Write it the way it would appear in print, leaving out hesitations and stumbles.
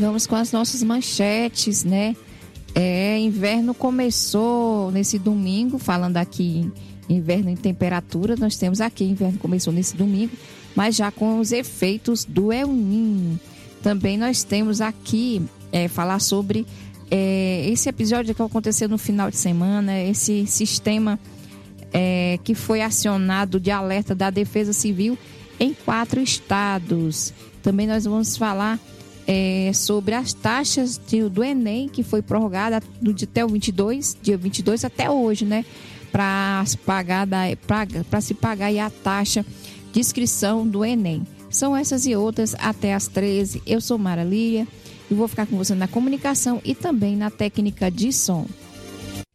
vamos com as nossas manchetes, né? Inverno começou nesse domingo, falando aqui inverno em temperatura, nós temos aqui, inverno começou nesse domingo, mas já com os efeitos do El Niño. Também nós temos aqui, falar sobre esse episódio que aconteceu no final de semana, esse sistema que foi acionado de alerta da Defesa Civil em 4 estados. Também nós vamos falar sobre as taxas do Enem, que foi prorrogada até o dia 22 até hoje, né? Para se pagar aí a taxa de inscrição do Enem. São essas e outras até às 13. Eu sou Mara Líria e vou ficar com você na comunicação e também na técnica de som.